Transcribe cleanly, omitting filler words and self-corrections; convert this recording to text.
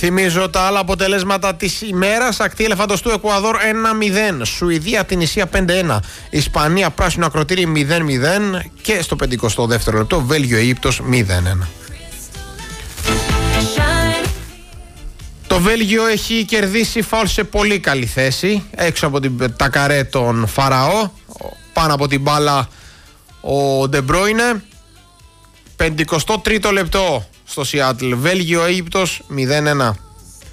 Θυμίζω τα άλλα αποτελέσματα της ημέρας. Ακτή Ελεφαντοστού Εκουαδόρ 1-0. Σουηδία Τινησία 5-1. Ισπανία Πράσινο Ακροτήρι 0-0. Και στο 52ο λεπτό Βέλγιο Αίγυπτος 0-1. Το Βέλγιο έχει κερδίσει φάουλ σε πολύ καλή θέση. Έξω από τα καρέ των Φαραώ. Πάνω από την μπάλα ο Ντεμπρόινε. 53ο λεπτό στο Σιάτλ. Βέλγιο Αίγυπτος 0-1.